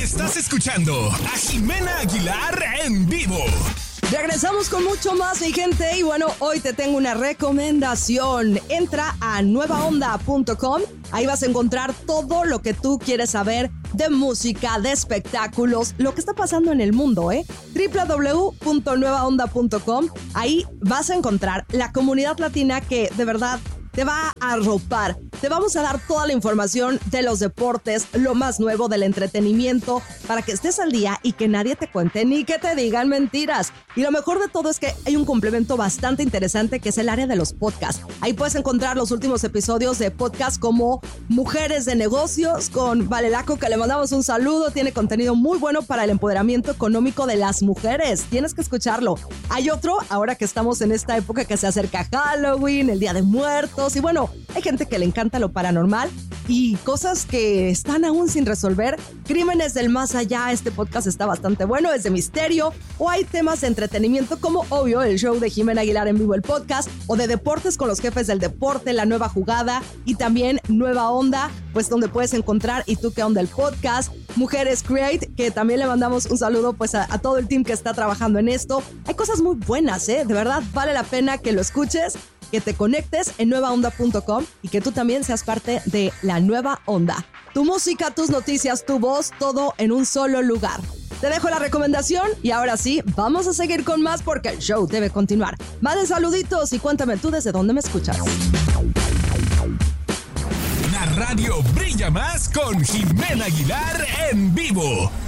Estás escuchando a Jimena Aguilar en vivo. Regresamos con mucho más, mi gente. Y bueno, hoy te tengo una recomendación. Entra a nuevaonda.com. Ahí vas a encontrar todo lo que tú quieres saber de música, de espectáculos, lo que está pasando en el mundo, www.nuevaonda.com. Ahí vas a encontrar la comunidad latina que de verdad te va a arropar. Te vamos a dar toda la información de los deportes, lo más nuevo del entretenimiento, para que estés al día y que nadie te cuente ni que te digan mentiras. Y lo mejor de todo es que hay un complemento bastante interesante que es el área de los podcasts. Ahí puedes encontrar los últimos episodios de podcast como Mujeres de Negocios con Valelaco, que le mandamos un saludo. Tiene contenido muy bueno para el empoderamiento económico de las mujeres. Tienes que escucharlo. Hay otro, ahora que estamos en esta época que se acerca Halloween, el Día de Muertos. Y bueno, hay gente que le encanta lo paranormal y cosas que están aún sin resolver. Crímenes del más allá, este podcast está bastante bueno, es de misterio. O hay temas de entretenimiento como, obvio, el show de Jimena Aguilar en vivo, el podcast. O de deportes con los jefes del deporte, la nueva jugada. Y también Nueva Onda, pues donde puedes encontrar Y tú qué onda, el podcast. Mujeres Create, que también le mandamos un saludo pues a todo el team que está trabajando en esto. Hay cosas muy buenas, de verdad vale la pena que lo escuches, que te conectes en nuevaonda.com y que tú también seas parte de la nueva onda. Tu música, tus noticias, tu voz, todo en un solo lugar. Te dejo la recomendación y ahora sí, vamos a seguir con más porque el show debe continuar. Más de saluditos y cuéntame tú desde dónde me escuchas. La radio brilla más con Jimena Aguilar en vivo.